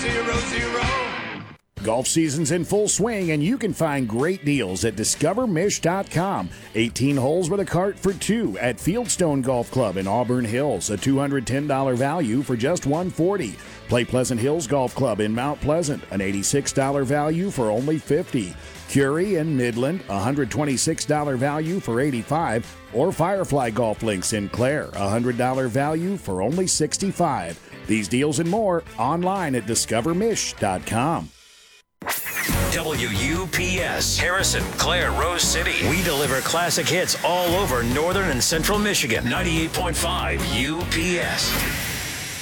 Golf season's in full swing, and you can find great deals at discovermish.com. 18 holes with a cart for two at Fieldstone Golf Club in Auburn Hills. A $210 value for just $140. Play Pleasant Hills Golf Club in Mount Pleasant. An $86 value for only $50. Curie in Midland, $126 value for $85. Or Firefly Golf Links in Clare, $100 value for only $65. These deals and more online at discovermish.com. WUPS, Harrison, Clare, Rose City. We deliver classic hits all over northern and central Michigan. 98.5 UPS.